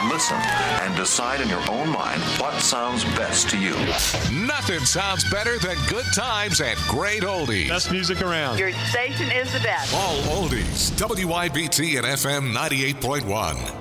Listen and decide in your own mind what sounds best to you. Nothing sounds better than good times and great oldies. Best music around. Your station is the best. All oldies. WYBT and FM 98.1.